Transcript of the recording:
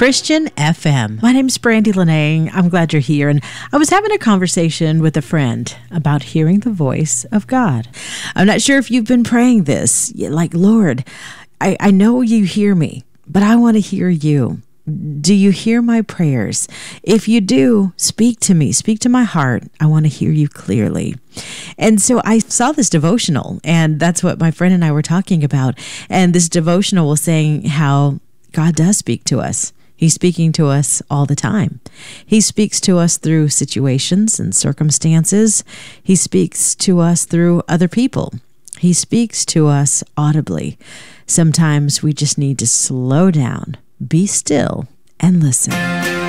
Christian FM. My name's Brandy Lene. I'm glad you're here. And I was having a conversation with a friend about hearing the voice of God. I'm not sure if you've been praying this, like, Lord, I know you hear me, but I want to hear you. Do you hear my prayers? If you do, speak to me, speak to my heart. I want to hear you clearly. And so I saw this devotional, and that's what my friend and I were talking about. And this devotional was saying how God does speak to us. He's speaking to us all the time. He speaks to us through situations and circumstances. He speaks to us through other people. He speaks to us audibly. Sometimes we just need to slow down, be still, and listen.